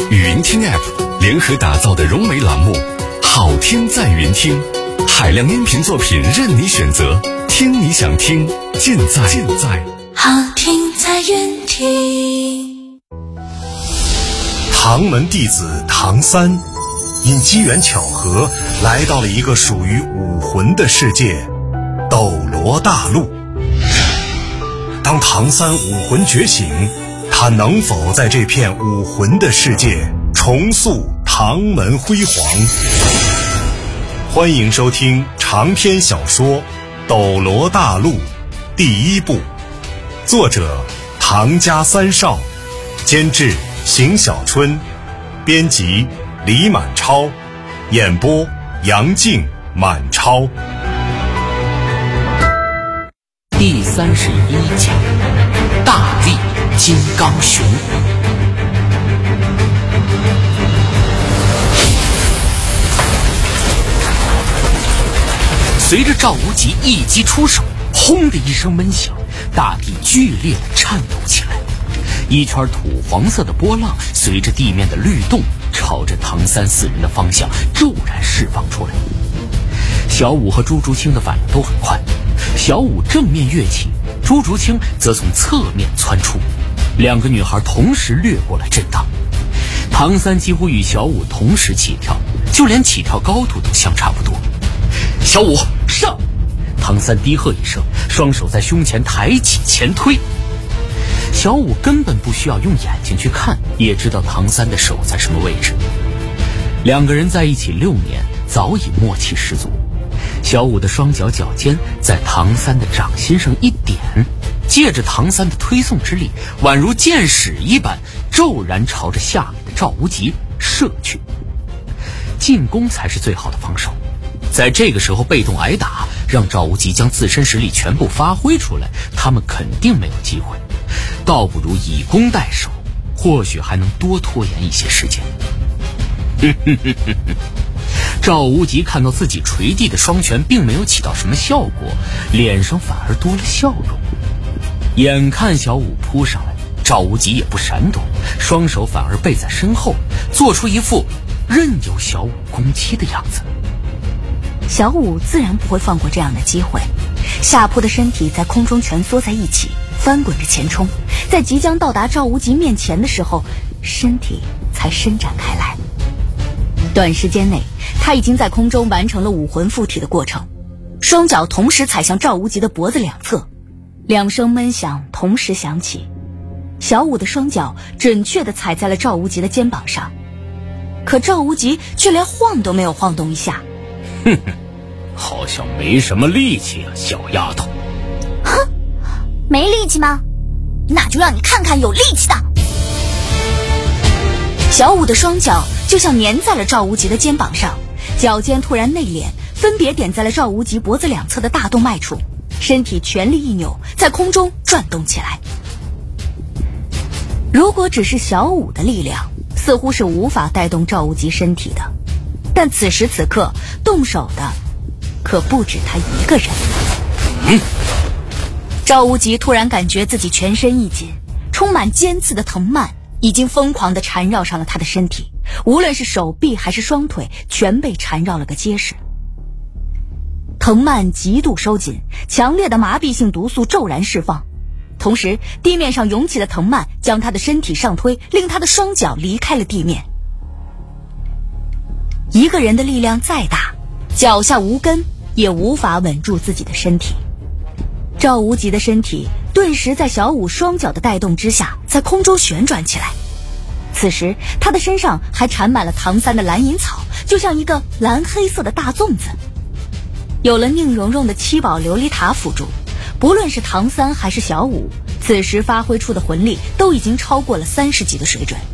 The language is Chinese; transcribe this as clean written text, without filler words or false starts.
语音听 App 联合打造的融媒栏目，好听在云听，海量音频作品任你选择，听你想听，尽在好听在云听。 唐门弟子唐三因机缘巧合来到了一个属于武魂的世界斗罗大陆。当唐三武魂觉醒，他能否在这片武魂的世界重塑唐门辉煌？欢迎收听长篇小说《斗罗大陆》第一部，作者唐家三少，监制邢小春，编辑李满超，演播杨静、满超。 第31集，大力金刚熊。随着赵无极一击出手，轰的一声闷响，大地剧烈地颤抖起来，一圈土黄色的波浪随着地面的律动，朝着唐三四人的方向骤然释放出来。小五和朱竹清的反应都很快，小五正面跃起，朱竹清则从侧面窜出，两个女孩同时掠过了震荡。唐三几乎与小五同时起跳，就连起跳高度都相差不多。小五上！唐三低喝一声，双手在胸前抬起前推。小五根本不需要用眼睛去看，也知道唐三的手在什么位置。两个人在一起6年，早已默契十足。小五的双脚脚尖在唐三的掌心上一点，借着唐三的推送之力，宛如箭矢一般，骤然朝着下面的赵无极射去。进攻才是最好的防守，在这个时候被动挨打，让赵无极将自身实力全部发挥出来，他们肯定没有机会，倒不如以攻代守，或许还能多拖延一些时间。赵无极看到自己垂地的双拳并没有起到什么效果，脸上反而多了笑容。眼看小五扑上来，赵无极也不闪躲，双手反而背在身后，做出一副任由小五攻击的样子。 小五自然不会放过这样的机会，下扑的身体在空中蜷缩在一起，翻滚着前冲，在即将到达赵无极面前的时候，身体才伸展开来。短时间内，他已经在空中完成了武魂附体的过程，双脚同时踩向赵无极的脖子两侧，两声闷响同时响起，小五的双脚准确地踩在了赵无极的肩膀上，可赵无极却连晃都没有晃动一下。 好像没什么力气啊，小丫头。 哼，没力气吗？那就让你看看有力气的。 小五的双脚就像粘在了赵无极的肩膀上，脚尖突然内敛，分别点在了赵无极脖子两侧的大动脉处，身体全力一扭，在空中转动起来。如果只是小五的力量，似乎是无法带动赵无极身体的，但此时此刻动手的可不止他一个人。赵无极突然感觉自己全身一紧，充满尖刺的藤蔓已经疯狂地缠绕上了他的身体，无论是手臂还是双腿，全被缠绕了个结实。藤蔓极度收紧，强烈的麻痹性毒素骤然释放，同时地面上涌起的藤蔓将他的身体上推，令他的双脚离开了地面。一个人的力量再大，脚下无根也无法稳住自己的身体。赵无极的身体顿时在小五双脚的带动之下，在空中旋转起来。此时他的身上还缠满了唐三的蓝银草，就像一个蓝黑色的大粽子。有了宁荣荣的7宝琉璃塔辅助，不论是唐三还是小五，此时发挥出的魂力都已经超过了30级的水准。